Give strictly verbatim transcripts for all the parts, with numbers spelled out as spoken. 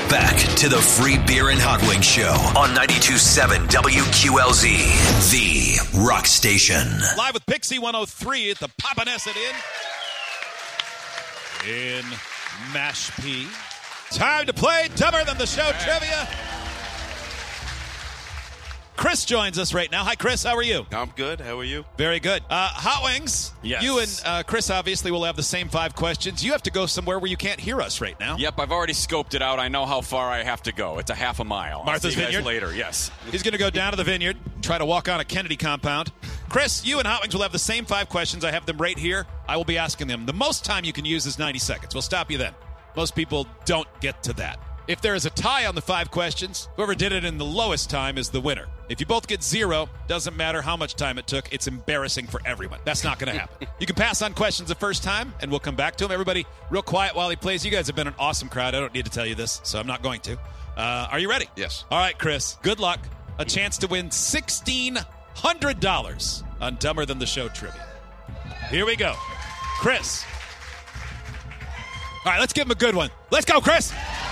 Back to the Free Beer and Hot Wings Show on ninety-two point seven W Q L Z, the rock station. Live with Pixie one oh three at the Papaneset Inn in Mashpee. Time to play Dumber Than the Show trivia. Chris joins us right now. Hi, Chris. How are you? I'm good. How are you? Very good. Uh, Hot Wings. Yes. You and uh, Chris obviously will have the same five questions. You have to go somewhere where you can't hear us right now. Yep, I've already scoped it out. I know how far I have to go. It's a half a mile. Martha's I'll see you guys Vineyard? later. Yes. He's going to go down to the vineyard, try to walk on a Kennedy compound. Chris, you and Hot Wings will have the same five questions. I have them right here. I will be asking them. The most time you can use is ninety seconds. We'll stop you then. Most people don't get to that. If there is a tie on the five questions, whoever did it in the lowest time is the winner. If you both get zero, doesn't matter how much time it took. It's embarrassing for everyone. That's not going to happen. You can pass on questions the first time, and we'll come back to them. Everybody, real quiet while he plays. You guys have been an awesome crowd. I don't need to tell you this, so I'm not going to. Uh, are you ready? Yes. All right, Chris. Good luck. A chance to win sixteen hundred dollars on Dumber Than the Show trivia. Here we go. Chris. All right, let's give him a good one. Let's go, Chris.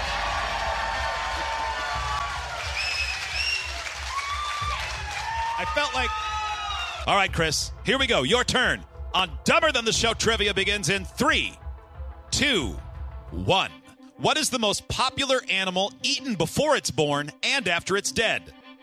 I felt like... All right, Chris, here we go. Your turn on Dumber Than the Show trivia begins in three, two, one. What is the most popular animal eaten before it's born and after it's dead?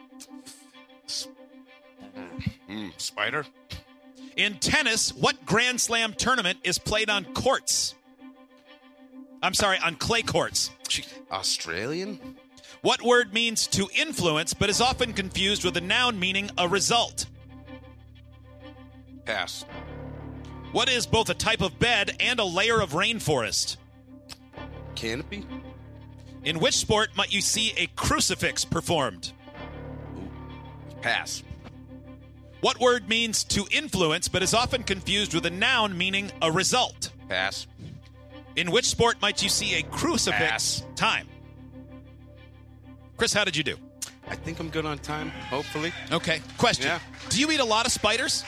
Mm, spider? In tennis, what Grand Slam tournament is played on courts? I'm sorry, on clay courts. Australian? What word means to influence but is often confused with a noun meaning a result? Pass. What is both a type of bed and a layer of rainforest? Canopy? In which sport might you see a crucifix performed? Pass. What word means to influence but is often confused with a noun meaning a result? Pass. In which sport might you see a crucifix? Pass. Time. Chris, how did you do? I think I'm good on time, hopefully. Okay. Question. Yeah. Do you eat a lot of spiders?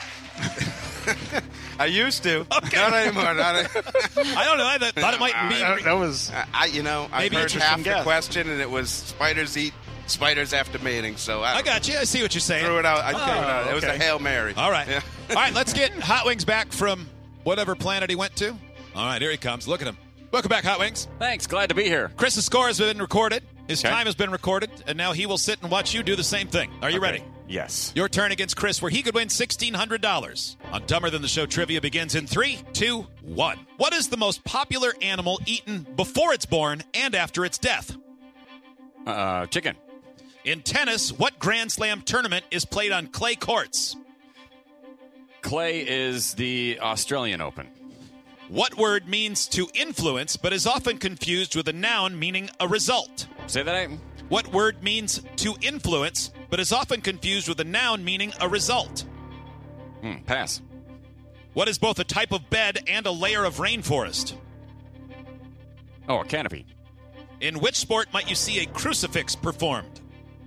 I used to. Okay. Not anymore. Not a- I don't know. I th- thought it might be. That, that was I, I, you know, I Maybe heard interesting half the guess. question, and it was spiders eat spiders after mating, so I, I got you. I see what you're saying. threw it out. I threw Oh, it out. It was a okay. Hail Mary. All right. Yeah. All right, let's get Hot Wings back from whatever planet he went to. All right, here he comes. Look at him. Welcome back, Hot Wings. Thanks. Glad to be here. Chris's score has been recorded. His Okay. time has been recorded, and now he will sit and watch you do the same thing. Are you Okay. ready? Yes. Your turn against Chris, where he could win sixteen hundred dollars. On Dumber Than the Show trivia begins in three, two, one. What is the most popular animal eaten before it's born and after its death? Uh, chicken. In tennis, what Grand Slam tournament is played on clay courts? Clay is the Australian Open. What word means to influence but is often confused with a noun meaning a result? Say that again. What word means to influence but is often confused with a noun meaning a result? Hmm, pass. What is both a type of bed and a layer of rainforest? Oh, a canopy. In which sport might you see a crucifix performed?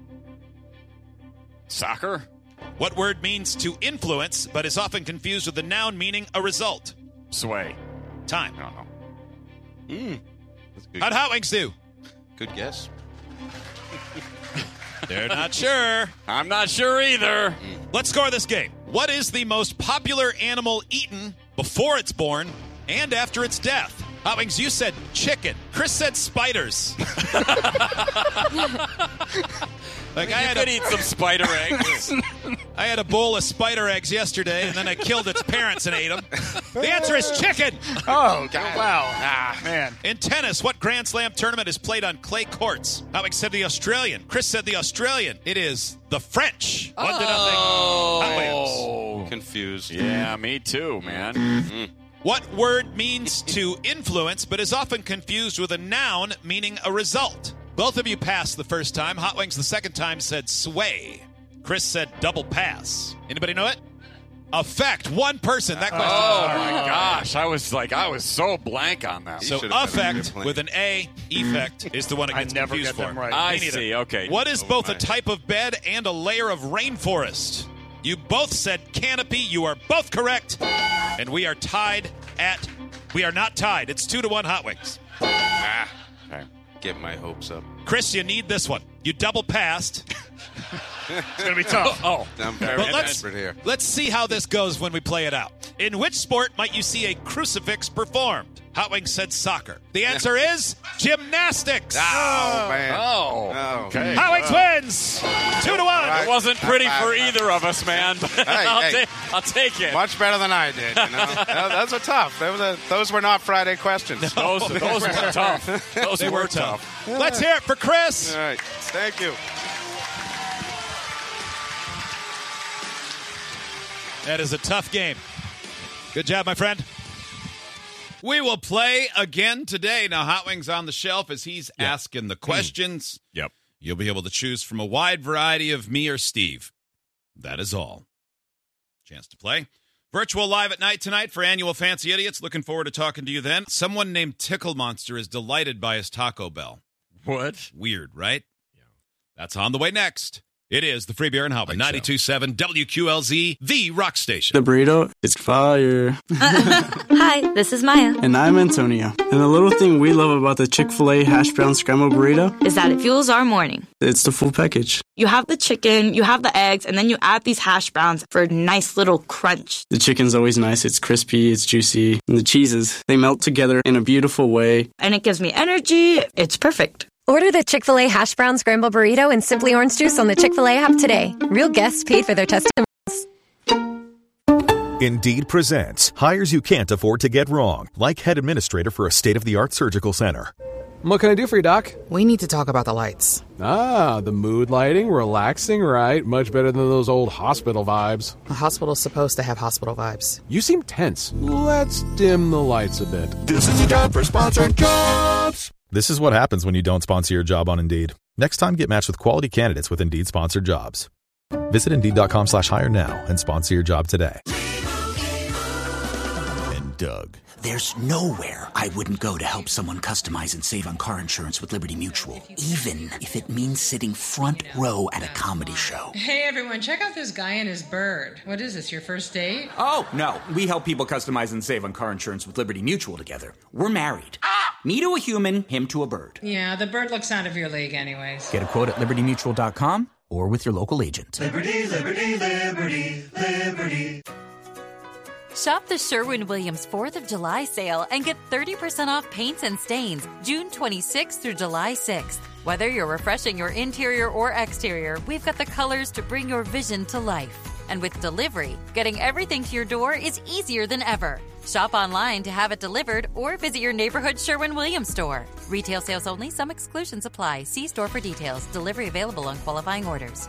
Soccer. What word means to influence but is often confused with a noun meaning a result? Sway. Time. I don't know. Mm. That's a good, How'd Hot Wings do? good guess. They're not sure. I'm not sure either. Let's score this game. What is the most popular animal eaten before it's born and after its death? Hot Wings, you said chicken. Chris said spiders. Like I You had, could a, eat some spider eggs. I had a bowl of spider eggs yesterday, and then I killed its parents and ate them. The answer is chicken. oh God. wow ah man. In tennis, what Grand Slam tournament is played on clay courts? Hot Wings said the Australian. Chris said the Australian. It is the French. One to nothing. Hot Wings. Oh. Confused. Yeah, me too, man. What word means to influence but is often confused with a noun meaning a result? Both of you passed the first time. Hot Wings the second time said sway. Chris said double pass. Anybody know it? Affect. One person. That question. Oh, my gosh. I was like, I was so blank on that. So should've been a affect good plan. with an A, effect is the one it I gets never confused get for. them right. I Me neither. see. Okay. What is Oh, both my. a type of bed and a layer of rainforest? You both said canopy. You are both correct. And we are tied at... We are not tied. It's two to one Hot Wings. Ah. Okay. get my hopes up. Chris, you need this one. You double passed. It's going to be tough. Oh, I'm very But let's, desperate here. let's see how this goes when we play it out. In which sport might you see a crucifix performed? Hot Wings said soccer. The answer is gymnastics. Oh, man. Oh, Oh. okay. Hot Wings wins. Two to one. right. It wasn't pretty for either of us, man. But Hey, I'll, hey. ta- I'll take it. Much better than I did, you know. That- those were tough. Those were, those were not Friday questions. Those, those were tough. Those They were were tough. tough. Let's hear it for Chris. All right. Thank you. That is a tough game. Good job, my friend. We will play again today. Now, Hot Wings on the shelf as he's Yeah. asking the questions. Yep. You'll be able to choose from a wide variety of me or Steve. That is all. Chance to play. Virtual live at night tonight for Annual Fancy Idiots. Looking forward to talking to you then. Someone named Tickle Monster is delighted by his Taco Bell. What? Weird, right? Yeah. That's on the way next. It is the Free Beer and Hot Wings ninety-two point seven W Q L Z, the rock station. The burrito is fire. Hi, this is Maya. And I'm Antonio. And the little thing we love about the Chick-fil-A hash brown scrambled burrito, Is that it fuels our morning. it's the full package. You have the chicken, you have the eggs, and then you add these hash browns for a nice little crunch. The chicken's always nice. It's crispy, it's juicy. And the cheeses, they melt together in a beautiful way. And it gives me energy. It's perfect. Order the Chick-fil-A Hash Brown Scramble Burrito and Simply Orange Juice on the Chick-fil-A app today. Real guests paid for their testimonials. Indeed presents hires you can't afford to get wrong, like head administrator for a state-of-the-art surgical center. What can I do for you, Doc? We need to talk about the lights. Ah, the mood lighting, relaxing, right? Much better than those old hospital vibes. A hospital's supposed to have hospital vibes. You seem tense. Let's dim the lights a bit. This is your time for sponsored jobs. This is what happens when you don't sponsor your job on Indeed. Next time, get matched with quality candidates with Indeed sponsored jobs. Visit Indeed.com slash hire now and sponsor your job today. And Doug. There's nowhere I wouldn't go to help someone customize and save on car insurance with Liberty Mutual, even if it means sitting front row at a comedy show. Hey everyone, check out this guy and his bird. What is this, your first date? Oh, no. We help people customize and save on car insurance with Liberty Mutual together. We're married. Me to a human, him to a bird. Yeah, the bird looks out of your league anyways. Get a quote at liberty mutual dot com or with your local agent. Liberty, liberty, liberty, liberty. Shop the Sherwin-Williams fourth of July sale and get thirty percent off paints and stains June twenty-sixth through July sixth. Whether you're refreshing your interior or exterior, we've got the colors to bring your vision to life. And with delivery, getting everything to your door is easier than ever. Shop online to have it delivered or visit your neighborhood Sherwin-Williams store. Retail sales only. Some exclusions apply. See store for details. Delivery available on qualifying orders.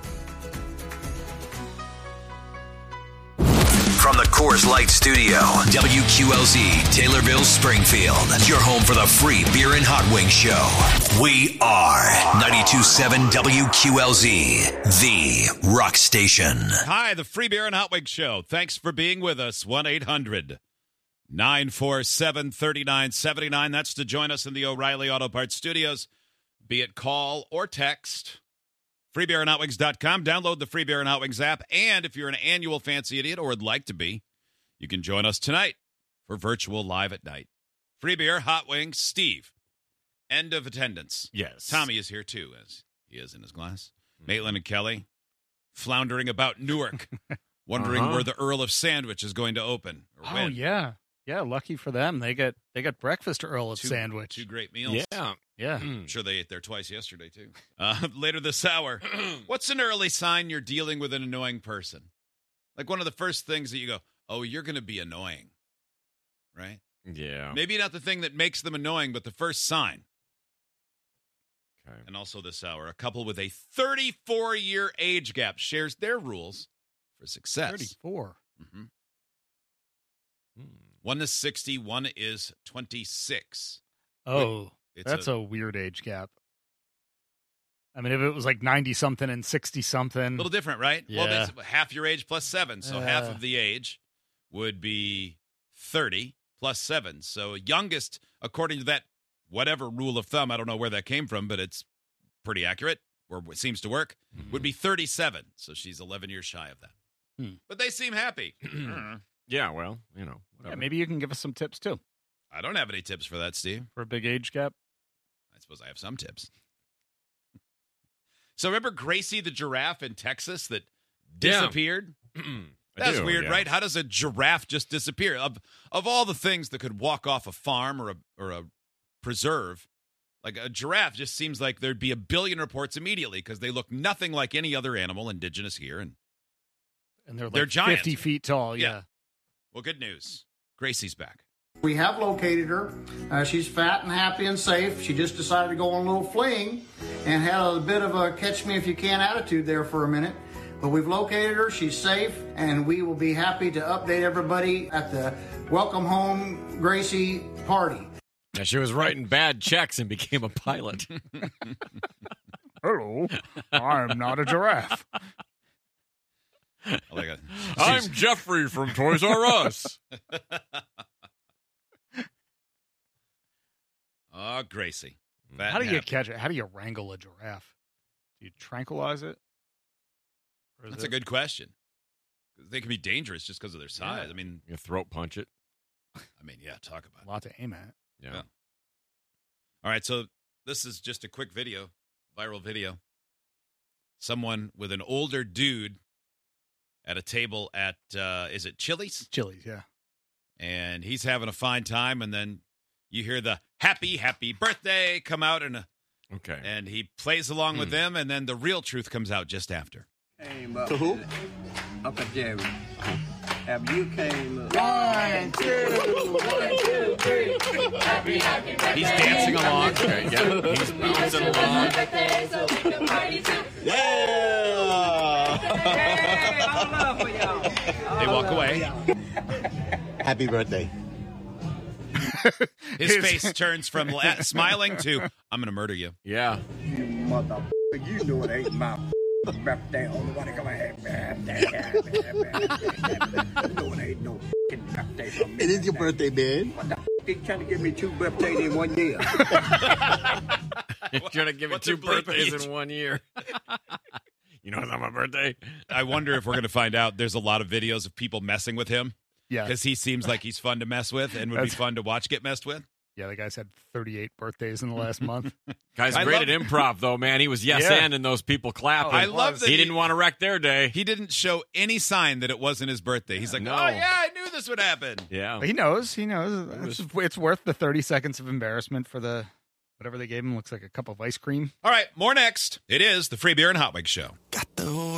From the Coors Light Studio, W Q L Z, Taylorville, Springfield. Your home for the Free Beer and Hot Wings Show. We are ninety-two point seven W Q L Z, the rock station. Hi, the Free Beer and Hot Wings Show. Thanks for being with us. one eight hundred nine four seven three nine seven nine. That's to join us in the O'Reilly Auto Parts studios, be it call or text. free beer and hot wings dot com. Download the Free Beer and Hot Wings app. And if you're an annual Fancy Idiot or would like to be, you can join us tonight for virtual live at night. Free Beer, Hot Wings, Steve. End of attendance. Yes. Tommy is here too, as he is in his glass. Maitland and Kelly floundering about Newark, wondering Uh-huh. where the Earl of Sandwich is going to open. Or Oh, when. yeah. Yeah, lucky for them. They get they got breakfast Earl of Two- Sandwich. Two great meals. Yeah. Yeah. I'm sure they ate there twice yesterday, too. Uh, later this hour, what's an early sign you're dealing with an annoying person? Like one of the first things that you go, oh, you're going to be annoying, right? Yeah. Maybe not the thing that makes them annoying, but the first sign. Okay. And also this hour, a couple with a thirty-four-year age gap shares their rules for success. thirty-four. Mm-hmm. One is sixty, one is twenty-six. Oh, It's that's a- a, weird age gap. I mean, if it was like ninety-something and sixty-something. A little different, right? Yeah. Well, that's half your age plus seven. So half Uh. of the age would be thirty plus seven. So youngest, according to that whatever rule of thumb, I don't know where that came from, but it's pretty accurate, or it seems to work, Mm-hmm. would be thirty-seven. So she's eleven years shy of that. Hmm. But they seem happy. Yeah, well, you know. Yeah, maybe you can give us some tips, too, I don't have any tips for that, Steve. for a big age gap. I suppose I have some tips. So remember Gracie the giraffe in Texas that disappeared? Yeah. That's do, weird, yeah. right? How does a giraffe just disappear? Of of all the things that could walk off a farm or a or a preserve, like a giraffe just seems like there'd be a billion reports immediately because they look nothing like any other animal indigenous here, and And they're like they're giant. fifty feet tall. Yeah. Yeah. Well, good news. Gracie's back. We have located her. Uh, she's fat and happy and safe. She just decided to go on a little fling and had a bit of a catch-me-if-you-can attitude there for a minute. But we've located her. She's safe, and we will be happy to update everybody at the Welcome Home Gracie party. Yeah, she was writing bad checks and became a pilot. Hello, I'm not a giraffe. Like a, I'm Jeffrey from Toys R Us. Oh, Gracie. Fat How do and you happy. catch it? How do you wrangle a giraffe? Do you tranquilize it? Or is That's it- a good question. They can be dangerous just because of their size. Yeah. I mean, You throat punch it. I mean, yeah, talk about it. a lot to aim at. Yeah. Yeah. All right, so this is just a quick video, viral video. Someone with an older dude at a table at, uh, is it Chili's? Chili's, yeah. And he's having a fine time, and then you hear the happy, happy birthday come out, and, Okay. and he plays along with them, and then the real truth comes out just after. Came up To who? Uncle Jerry. Have you came up? One, two, one, two, three. Happy, happy birthday. He's dancing along. Okay, yeah. He's bouncing along. They walk away. Happy birthday. His His- face turns from la- smiling to, I'm going to murder you. Yeah. You mother. You know it ain't my birthday. Only one to come ahead. You know it ain't no birthday for me. It is your birthday, man. What the f*** you trying to give me two birthdays in one year? You're trying to give me What's two a bleep birthdays age? in one year. You know it's not my birthday? I wonder if we're going to find out there's a lot of videos of people messing with him Yeah. because he seems like he's fun to mess with and would be That's- fun to watch get messed with. Yeah, the guy's had thirty-eight birthdays in the last month. Guy's I great love- at improv, though, man. He was yes Yeah. and and those people clapping. I love that he, he- didn't want to wreck their day. He didn't show any sign that it wasn't his birthday. He's like, No. oh, yeah, I knew this would happen. Yeah. He knows. He knows. was- It's, it's worth the thirty seconds of embarrassment for the whatever they gave him. Looks like a cup of ice cream. All right, more next. It is the Free Beer and Hot Wings Show. Got the